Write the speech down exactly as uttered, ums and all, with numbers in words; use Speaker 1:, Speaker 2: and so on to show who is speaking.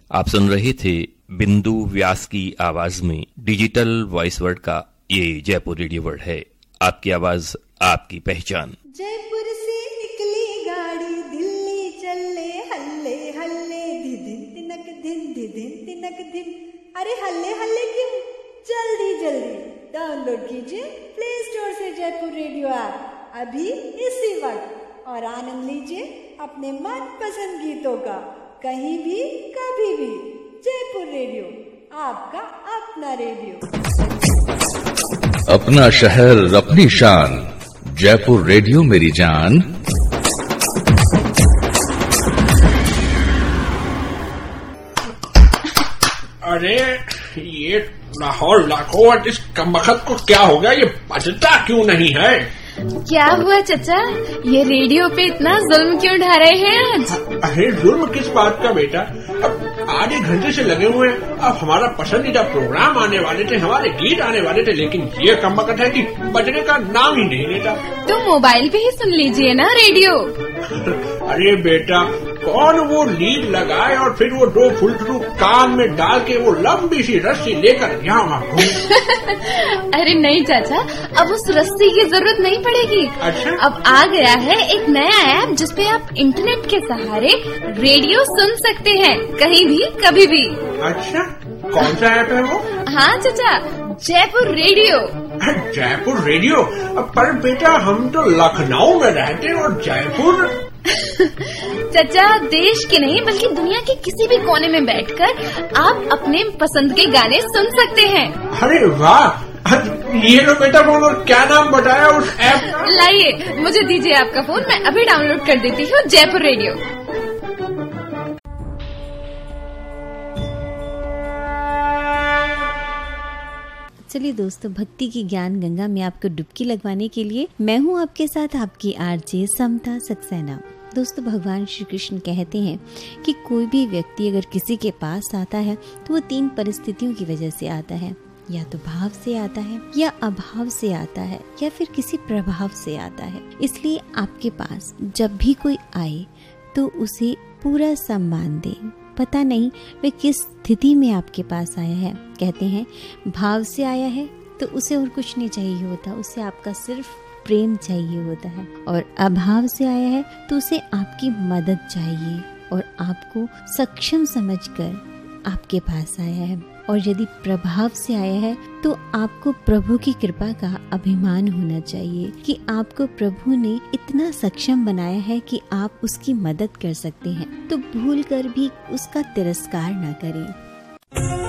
Speaker 1: आप सुन रहे थे बिंदु व्यास की आवाज में डिजिटल वॉइस वर्ड का ये जयपुर रेडियो वर्ड है। आपकी आवाज, आपकी पहचान।
Speaker 2: जयपुर से निकली गाड़ी, दिल्ली चले हल्ले हल्ले, धिदिन तिनक धिन धिदिन तिनक धिन। अरे हल्ले हल्ले क्यों, जल्दी जल्दी डाउनलोड कीजिए प्ले स्टोर से जयपुर रेडियो ऐप अभी इसी वक्त और आनंद लीजिए अपने मनपसंद गीतों का, कहीं भी कभी भी। जयपुर रेडियो, आपका अपना रेडियो।
Speaker 3: अपना शहर अपनी शान, जयपुर रेडियो मेरी जान।
Speaker 4: अरे ये लाहौर लाखों इस कमबख्त को क्या हो गया, ये बजता क्यों नहीं है?
Speaker 5: क्या हुआ चचा, ये रेडियो पे इतना जुल्म क्यों ढा रहे हैं आज?
Speaker 4: अरे जुल्म किस बात का बेटा, अब आधे घंटे से लगे हुए हैं। अब हमारा पसंदीदा प्रोग्राम आने वाले थे, हमारे गीत आने वाले थे, लेकिन ये कमबख्त है कि बजने का नाम ही नहीं लेता।
Speaker 5: तो मोबाइल पे ही सुन लीजिए ना रेडियो।
Speaker 4: अरे बेटा, कौन वो लीड लगाए और फिर वो दो फुलटू कान में डाल के वो लंबी सी रस्सी लेकर यहाँ वहाँ घूमे।
Speaker 5: अरे नहीं चाचा, अब उस रस्सी की जरूरत नहीं पड़ेगी।
Speaker 4: अच्छा?
Speaker 5: अब आ गया है एक नया ऐप जिसपे आप इंटरनेट के सहारे रेडियो सुन सकते हैं, कहीं भी कभी भी।
Speaker 4: अच्छा, कौन सा ऐप है वो?
Speaker 5: हाँ चाचा, जयपुर रेडियो।
Speaker 4: जयपुर रेडियो? पर बेटा हम तो लखनऊ में रहते हैं और जयपुर।
Speaker 5: चाचा, देश के नहीं बल्कि दुनिया के किसी भी कोने में बैठकर आप अपने पसंद के गाने सुन सकते हैं।
Speaker 4: अरे वाह, ये लो बेटा फोन, क्या नाम बताया उस ऐप का?
Speaker 5: लाइए, मुझे दीजिए आपका फोन, मैं अभी डाउनलोड कर देती हूँ जयपुर रेडियो।
Speaker 6: चलिए दोस्तों, भक्ति की ज्ञान गंगा में आपको डुबकी लगवाने के लिए मैं हूँ आपके साथ आपकी आरजे समता सक्सेना। दोस्तों, भगवान श्री कृष्ण कहते हैं कि कोई भी व्यक्ति अगर किसी के पास आता है तो वो तीन परिस्थितियों की वजह से आता है, या तो भाव से आता है, या अभाव से आता है, या फिर किसी प्रभाव से आता है। इसलिए आपके पास जब भी कोई आए तो उसे पूरा सम्मान दें। पता नहीं वह किस स्थिति में आपके पास आया है। कहते हैं भाव से आया है तो उसे और कुछ नहीं चाहिए होता, उसे आपका सिर्फ प्रेम चाहिए होता है। और अभाव से आया है तो उसे आपकी मदद चाहिए और आपको सक्षम समझकर आपके पास आया है। और यदि प्रभाव से आया है तो आपको प्रभु की कृपा का अभिमान होना चाहिए कि आपको प्रभु ने इतना सक्षम बनाया है कि आप उसकी मदद कर सकते हैं। तो भूल कर भी उसका तिरस्कार न करें।